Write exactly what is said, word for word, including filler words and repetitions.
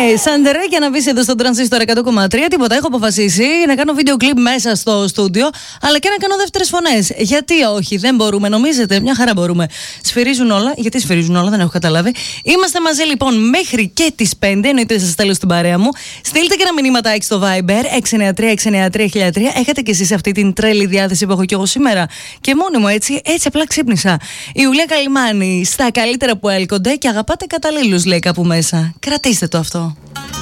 Ναι, Σαντεράκια να μπει εδώ στο Τρανζίστορ εκατό κόμμα τρία. Τίποτα. Έχω αποφασίσει να κάνω βίντεο κλιπ μέσα στο στούντιο, αλλά και να κάνω δεύτερες φωνές. Γιατί όχι, δεν μπορούμε, νομίζετε? Μια χαρά μπορούμε. Σφυρίζουν όλα. Γιατί σφυρίζουν όλα, δεν έχω καταλάβει. Είμαστε μαζί λοιπόν μέχρι και τις πέντε. Εννοείται σας στέλνω στην παρέα μου. Στείλτε και ένα μηνύματάκι στο Viber έξι εννιά τρία έξι εννιά τρία χίλια τρία. Έχετε κι εσείς αυτή την τρέλη διάθεση που έχω κι εγώ σήμερα. Και μόνη μου έτσι, έτσι απλά ξύπνησα. Η Ιουλία Καλυμάνη στα καλύτερα που έλκονται και αγαπάτε καταλήλους, λέει κάπου μέσα. Κρατήστε το αυτό.